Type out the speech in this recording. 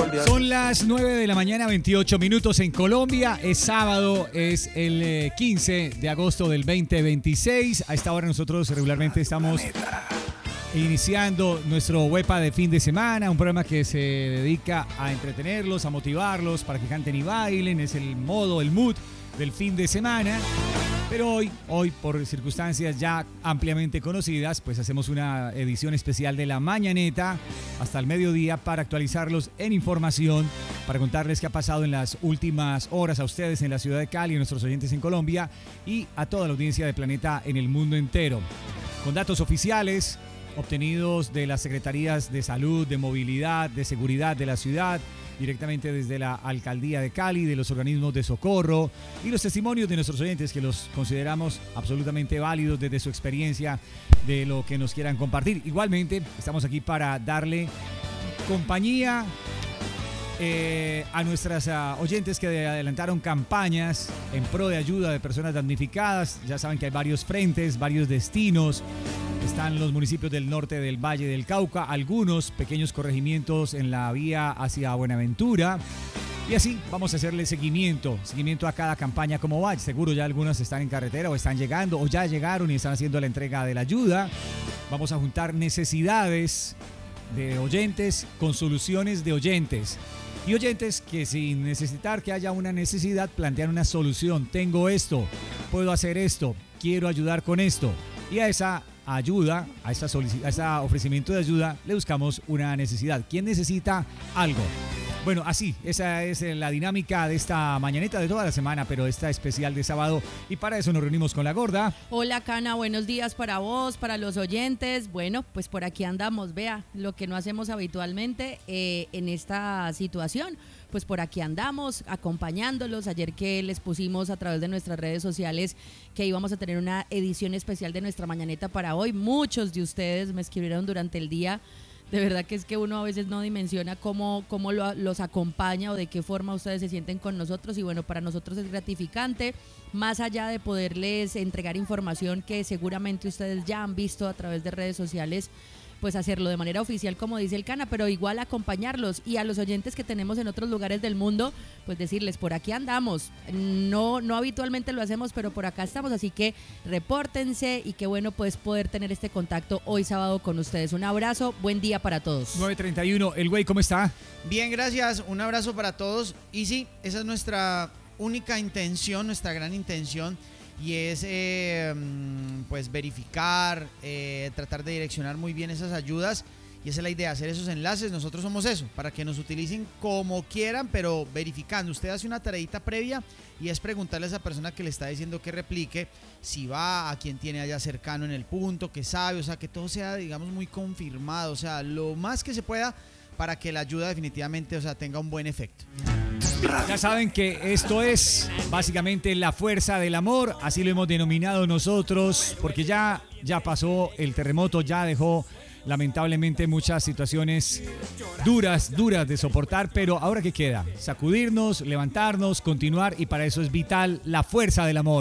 Colombia. Son las 9 de la mañana, 28 minutos en Colombia. Es sábado, es el 15 de agosto del 2026. A esta hora nosotros regularmente estamos iniciando nuestro Wepa de fin de semana, un programa que se dedica a entretenerlos, a motivarlos para que canten y bailen. Es el modo, el mood del fin de semana. Pero hoy, por circunstancias ya ampliamente conocidas, pues hacemos una edición especial de La Mañaneta hasta el mediodía para actualizarlos en información, para contarles qué ha pasado en las últimas horas a ustedes en la ciudad de Cali, a nuestros oyentes en Colombia y a toda la audiencia de Planeta en el mundo entero. Con datos oficiales obtenidos de las Secretarías de Salud, de Movilidad, de Seguridad de la ciudad, directamente desde la Alcaldía de Cali, de los organismos de socorro y los testimonios de nuestros oyentes que los consideramos absolutamente válidos desde su experiencia de lo que nos quieran compartir. Igualmente, estamos aquí para darle compañía a nuestras oyentes que adelantaron campañas en pro de ayuda de personas damnificadas. Ya saben que hay varios frentes, varios destinos. Están los municipios del norte del Valle del Cauca, algunos pequeños corregimientos en la vía hacia Buenaventura. Y así vamos a hacerle seguimiento a cada campaña como va. Seguro ya algunas están en carretera o están llegando o ya llegaron y están haciendo la entrega de la ayuda. Vamos a juntar necesidades de oyentes con soluciones de oyentes. Y oyentes que sin necesitar que haya una necesidad plantean una solución. Tengo esto, puedo hacer esto, quiero ayudar con esto. Y a esa ayuda, a ese ofrecimiento de ayuda, le buscamos una necesidad. ¿Quién necesita algo? Bueno, así, esa es la dinámica de esta mañaneta de toda la semana, pero esta especial de sábado. Y para eso nos reunimos con la gorda. Hola, Cana, buenos días para vos, para los oyentes. Bueno, pues por aquí andamos, vea, lo que no hacemos habitualmente en esta situación. Pues por aquí andamos acompañándolos. Ayer que les pusimos a través de nuestras redes sociales que íbamos a tener una edición especial de nuestra mañaneta para hoy. Muchos de ustedes me escribieron durante el día. De verdad que es que uno a veces no dimensiona cómo los acompaña o de qué forma ustedes se sienten con nosotros. Y bueno, para nosotros es gratificante, más allá de poderles entregar información que seguramente ustedes ya han visto a través de redes sociales, pues hacerlo de manera oficial, como dice el Cana, pero igual acompañarlos. Y a los oyentes que tenemos en otros lugares del mundo, pues decirles, por aquí andamos. No habitualmente lo hacemos, pero por acá estamos, así que repórtense y qué bueno pues poder tener este contacto hoy sábado con ustedes. Un abrazo, buen día para todos. 9:31, el güey, ¿cómo está? Bien, gracias, un abrazo para todos. Y sí, esa es nuestra única intención, nuestra gran intención, y es pues verificar, tratar de direccionar muy bien esas ayudas, y esa es la idea, hacer esos enlaces. Nosotros somos eso, para que nos utilicen como quieran, pero verificando. Usted hace una tareita previa y es preguntarle a esa persona que le está diciendo que replique, si va, a quien tiene allá cercano en el punto, que sabe, o sea, que todo sea, digamos, muy confirmado, o sea, lo más que se pueda para que la ayuda definitivamente, o sea, tenga un buen efecto. Ya saben que esto es básicamente la fuerza del amor, así lo hemos denominado nosotros, porque ya pasó el terremoto, ya dejó lamentablemente muchas situaciones duras de soportar, pero ahora ¿qué queda? Sacudirnos, levantarnos, continuar, y para eso es vital la fuerza del amor.